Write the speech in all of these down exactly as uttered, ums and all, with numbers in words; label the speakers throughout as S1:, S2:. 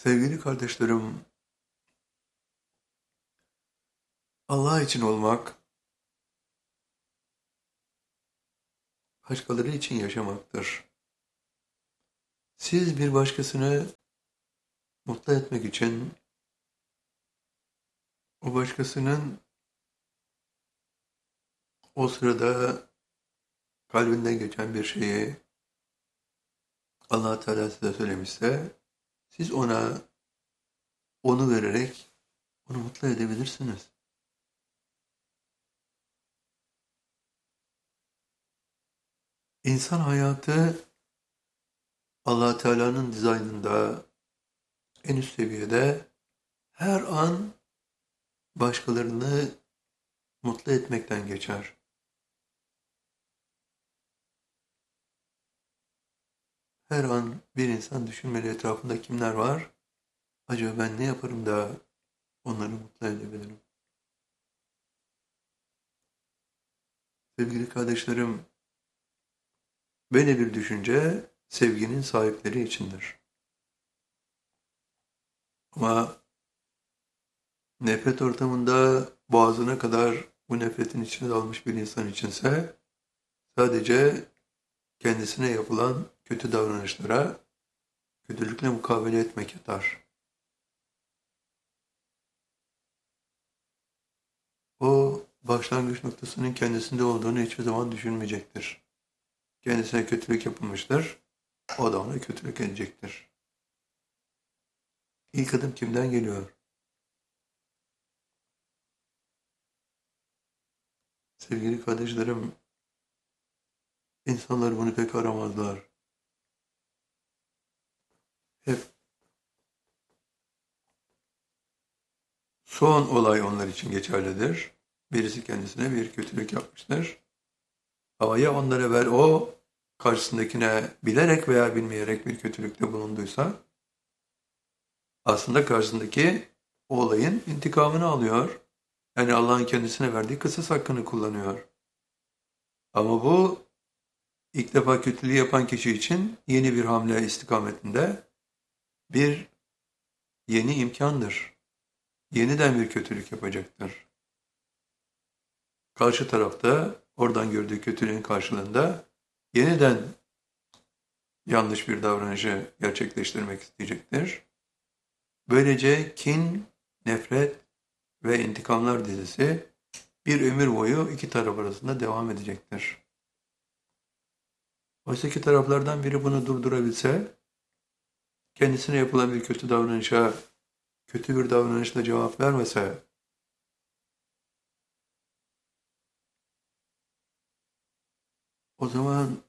S1: Sevgili kardeşlerim, Allah için olmak, başkaları için yaşamaktır. Siz bir başkasını mutlu etmek için, o başkasının o sırada kalbinden geçen bir şeyi Allah Teala size söylemişse, siz ona onu vererek onu mutlu edebilirsiniz. İnsan hayatı Allah Teala'nın dizaynında en üst seviyede her an başkalarını mutlu etmekten geçer. Her an bir insan düşünmeli etrafında kimler var? Acaba ben ne yaparım da onları mutlu edebilirim? Sevgili kardeşlerim, böyle bir düşünce sevginin sahipleri içindir. Ama nefret ortamında boğazına kadar bu nefretin içine dalmış bir insan içinse sadece kendisine yapılan kötü davranışlara kötülükle mukabele etmek yeter. O başlangıç noktasının kendisinde olduğunu hiçbir zaman düşünmeyecektir. Kendisine kötülük yapılmıştır, o da ona kötülük edecektir. İlk adım kimden geliyor? Sevgili kardeşlerim, insanlar bunu pek aramazlar. Hep son olay onlar için geçerlidir. Birisi kendisine bir kötülük yapmıştır. Ama ya ondan evvel o karşısındakine bilerek veya bilmeyerek bir kötülükte bulunduysa aslında karşısındaki o olayın intikamını alıyor. Yani Allah'ın kendisine verdiği kısas hakkını kullanıyor. Ama bu ilk defa kötülüğü yapan kişi için yeni bir hamle istikametinde bir yeni imkandır. Yeniden bir kötülük yapacaktır. Karşı tarafta oradan gördüğü kötülüğün karşılığında yeniden yanlış bir davranışı gerçekleştirmek isteyecektir. Böylece kin, nefret ve intikamlar dizisi bir ömür boyu iki taraf arasında devam edecektir. Oysa ki taraflardan biri bunu durdurabilse, kendisine yapılan bir kötü davranışa kötü bir davranışla cevap vermese, o zaman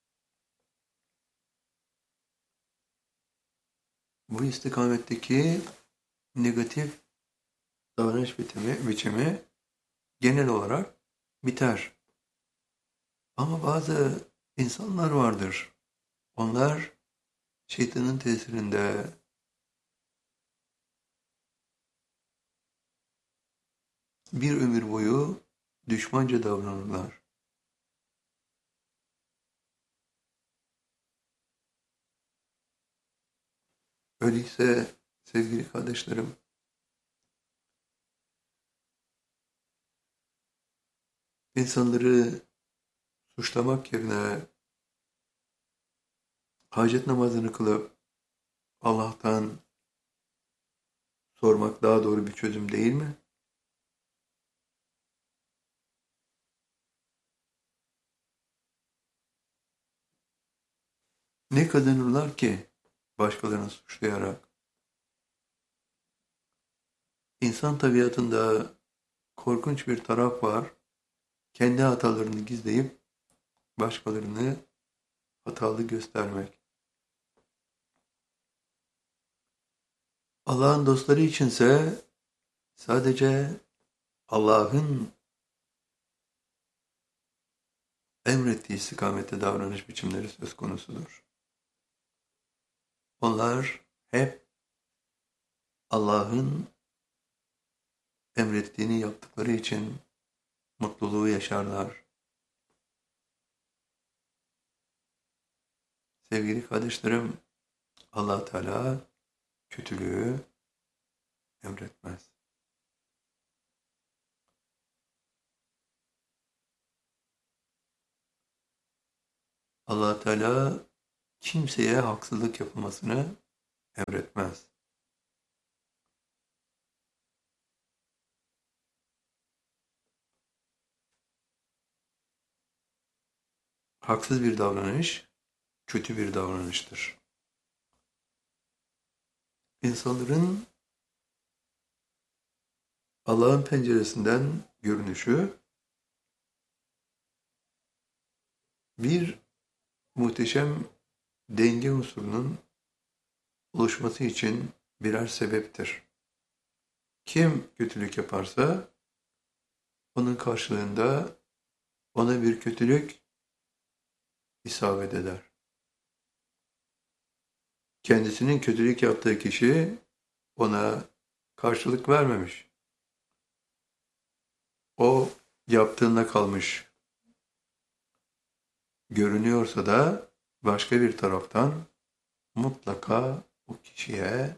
S1: bu istikametteki negatif davranış biçimi, biçimi genel olarak biter. Ama bazı insanlar vardır. Onlar şeytanın tesirinde bir ömür boyu düşmanca davranırlar. Öyleyse sevgili kardeşlerim, insanları suçlamak yerine hacet namazını kılıp Allah'tan sormak daha doğru bir çözüm değil mi? Ne kazanırlar ki başkalarını suçlayarak? İnsan tabiatında korkunç bir taraf var. Kendi hatalarını gizleyip başkalarını hatalı göstermek. Allah'ın dostları içinse sadece Allah'ın emrettiği istikamette davranış biçimleri söz konusudur. Onlar hep Allah'ın emrettiğini yaptıkları için mutluluğu yaşarlar. Sevgili kardeşlerim, Allah Teala kötülüğü emretmez. Allah Teala kimseye haksızlık yapılmasını emretmez. Haksız bir davranış kötü bir davranıştır. İnsanların Allah'ın penceresinden görünüşü bir muhteşem denge unsurunun oluşması için birer sebeptir. Kim kötülük yaparsa onun karşılığında ona bir kötülük isabet eder. Kendisinin kötülük yaptığı kişi ona karşılık vermemiş. O yaptığında kalmış. Görünüyorsa da başka bir taraftan mutlaka o kişiye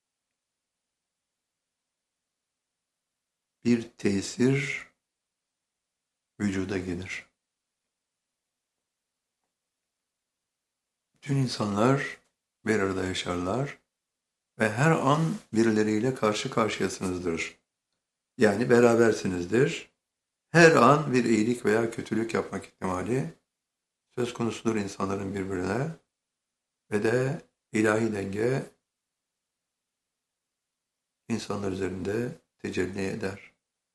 S1: bir tesir vücuda gelir. Bütün insanlar bir arada yaşarlar ve her an birileriyle karşı karşıyasınızdır. Yani berabersinizdir. Her an bir iyilik veya kötülük yapmak ihtimali söz konusudur insanların birbirine ve de ilahi denge insanlar üzerinde tecelli eder.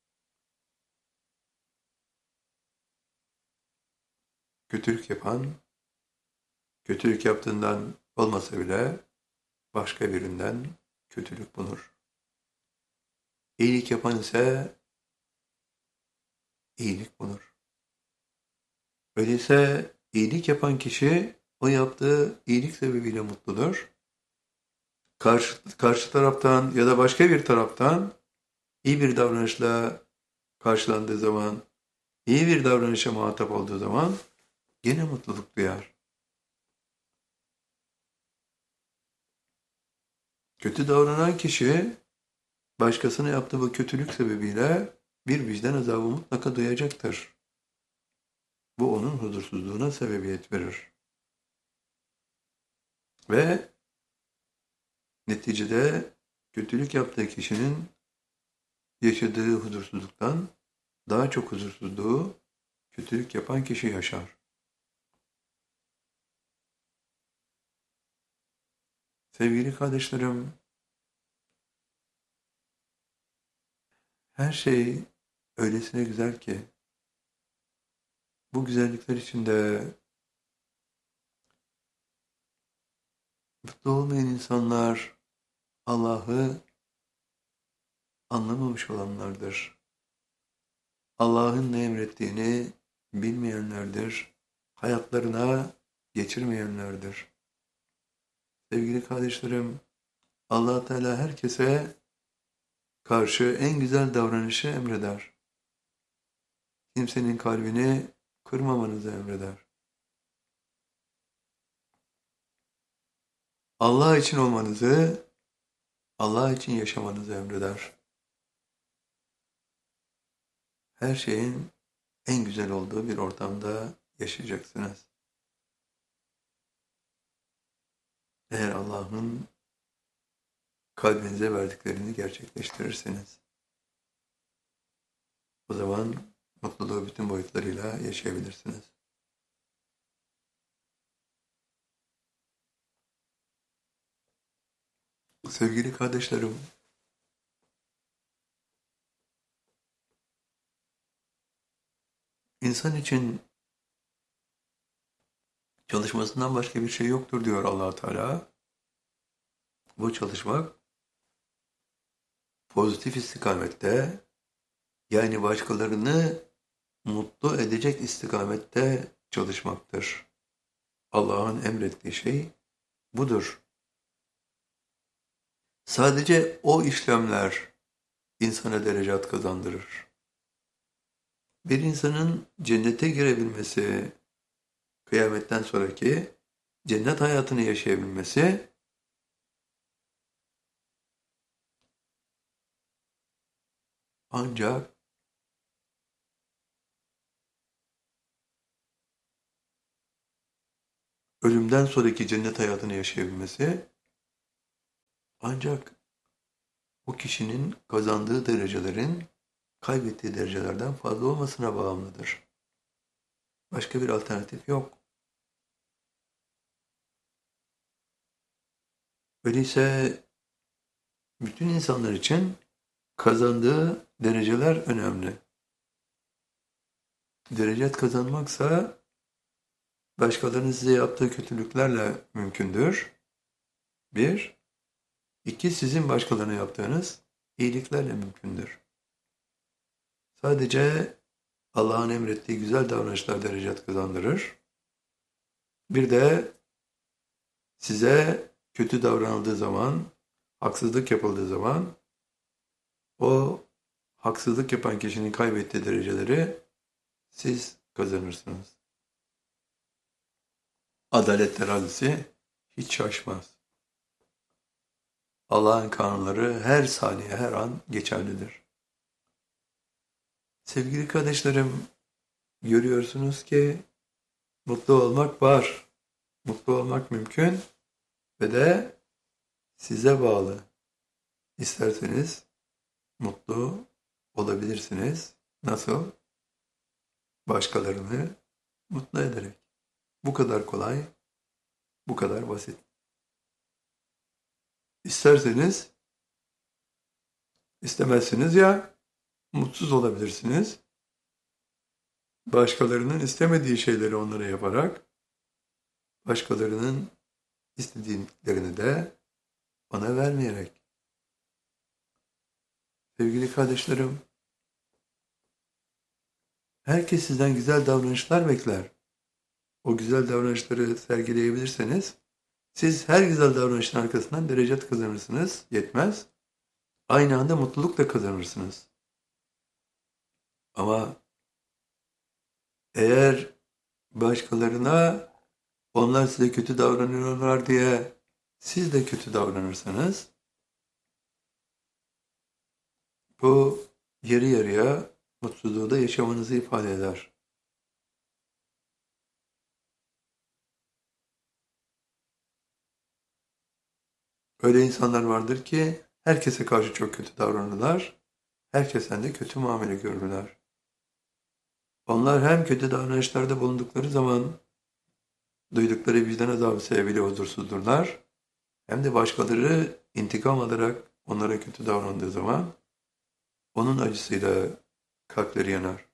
S1: Kötülük yapan, kötülük yaptığından olmasa bile başka birinden kötülük bulur. İyilik yapan ise iyilik bulur. Öyleyse iyilik yapan kişi o yaptığı iyilik sebebiyle mutludur. Karşı, karşı taraftan ya da başka bir taraftan iyi bir davranışla karşılandığı zaman, iyi bir davranışa muhatap olduğu zaman gene mutluluk duyar. Kötü davranan kişi başkasına yaptığı bu kötülük sebebiyle bir vicdan azabı mutlaka duyacaktır. Bu onun huzursuzluğuna sebebiyet verir. Ve neticede kötülük yaptığı kişinin yaşadığı huzursuzluktan daha çok huzursuzluğu kötülük yapan kişi yaşar. Sevgili kardeşlerim, her şey öylesine güzel ki bu güzellikler içinde mutlu olmayan insanlar Allah'ı anlamamış olanlardır. Allah'ın ne emrettiğini bilmeyenlerdir. Hayatlarına geçirmeyenlerdir. Sevgili kardeşlerim, Allah Teala herkese karşı en güzel davranışı emreder. Kimsenin kalbini kırmamanızı emreder. Allah için olmanızı, Allah için yaşamanızı emreder. Her şeyin en güzel olduğu bir ortamda yaşayacaksınız. Eğer Allah'ın kalbinize verdiklerini gerçekleştirirseniz, o zaman mutluluğu bütün boyutlarıyla yaşayabilirsiniz. Sevgili kardeşlerim, insan için çalışmasından başka bir şey yoktur diyor Allah Teala. Bu çalışmak pozitif istikamette, yani başkalarını mutlu edecek istikamette çalışmaktır. Allah'ın emrettiği şey budur. Sadece o işlemler insana derecat kazandırır. Bir insanın cennete girebilmesi, kıyametten sonraki cennet hayatını yaşayabilmesi, Ancak ölümden sonraki cennet hayatını yaşayabilmesi ancak o kişinin kazandığı derecelerin kaybettiği derecelerden fazla olmasına bağımlıdır. Başka bir alternatif yok. Öyleyse bütün insanlar için kazandığı dereceler önemli. Derecet kazanmaksa başkalarının size yaptığı kötülüklerle mümkündür. Bir. İki, sizin başkalarına yaptığınız iyiliklerle mümkündür. Sadece Allah'ın emrettiği güzel davranışlar derecet kazandırır. Bir de size kötü davranıldığı zaman, haksızlık yapıldığı zaman o haksızlık yapan kişinin kaybettiği dereceleri siz kazanırsınız. Adalet terazisi hiç şaşmaz. Allah'ın kanunları her saniye, her an geçerlidir. Sevgili kardeşlerim, görüyorsunuz ki mutlu olmak var. Mutlu olmak mümkün ve de size bağlı. İsterseniz mutlu olabilirsiniz. Nasıl? Başkalarını mutlu ederek. Bu kadar kolay, bu kadar basit. İsterseniz, istemezsiniz ya, mutsuz olabilirsiniz. Başkalarının istemediği şeyleri onlara yaparak, başkalarının istediklerini de ona vermeyerek. Sevgili kardeşlerim, herkes sizden güzel davranışlar bekler. O güzel davranışları sergileyebilirseniz, siz her güzel davranışın arkasından derecet kazanırsınız, yetmez. Aynı anda mutluluk da kazanırsınız. Ama eğer başkalarına onlar size kötü davranıyorlar diye siz de kötü davranırsanız, bu yarı yarıya mutsuzluğu da yaşamanızı ifade eder. Öyle insanlar vardır ki herkese karşı çok kötü davranırlar, herkesten de kötü muamele görürler. Onlar hem kötü davranışlarda bulundukları zaman duydukları vicdan azabı sebebiyle huzursuzdurlar, hem de başkaları intikam alarak onlara kötü davrandığı zaman onun acısıyla kalpleri yanar.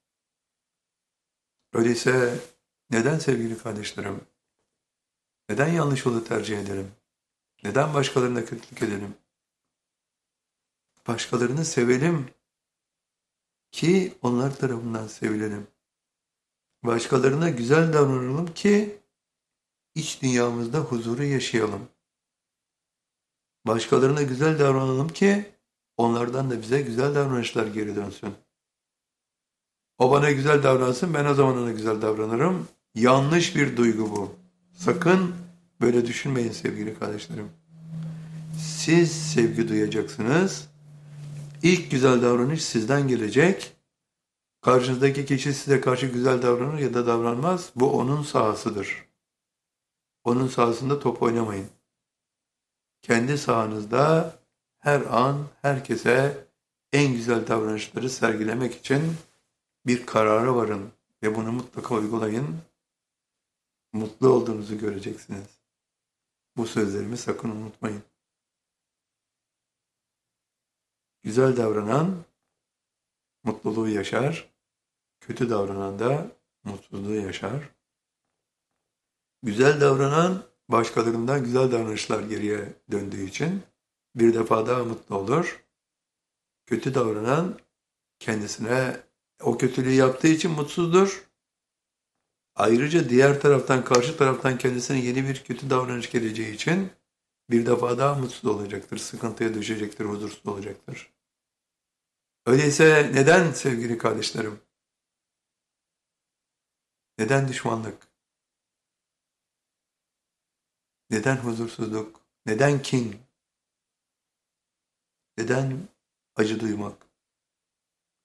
S1: Öyleyse neden sevgili kardeşlerim, neden yanlış yolu tercih edelim? Neden başkalarına kötülük edelim? Başkalarını sevelim ki onlar tarafından sevilelim. Başkalarına güzel davranalım ki iç dünyamızda huzuru yaşayalım. Başkalarına güzel davranalım ki onlardan da bize güzel davranışlar geri dönsün. O bana güzel davransın, ben o zaman ona güzel davranırım. Yanlış bir duygu bu. Sakın böyle düşünmeyin sevgili kardeşlerim. Siz sevgi duyacaksınız. İlk güzel davranış sizden gelecek. Karşınızdaki kişi size karşı güzel davranır ya da davranmaz. Bu onun sahasıdır. Onun sahasında top oynamayın. Kendi sahanızda her an herkese en güzel davranışları sergilemek için bir karara varın ve bunu mutlaka uygulayın. Mutlu olduğunuzu göreceksiniz. Bu sözlerimi sakın unutmayın. Güzel davranan mutluluğu yaşar, kötü davranan da mutsuzluğu yaşar. Güzel davranan başkalarından güzel davranışlar geriye döndüğü için bir defa daha mutlu olur. Kötü davranan kendisine o kötülüğü yaptığı için mutsuzdur. Ayrıca diğer taraftan, karşı taraftan kendisine yeni bir kötü davranış geleceği için bir defa daha mutsuz olacaktır, sıkıntıya düşecektir, huzursuz olacaktır. Öyleyse neden sevgili kardeşlerim? Neden düşmanlık? Neden huzursuzluk? Neden kin? Neden acı duymak?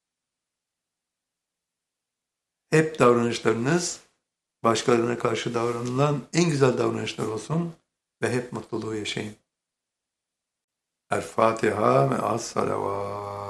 S1: hep davranışlarınız başkalarına karşı davranılan en güzel davranışlar olsun ve hep mutluluğu yaşayın. El Fatiha ve as salavat.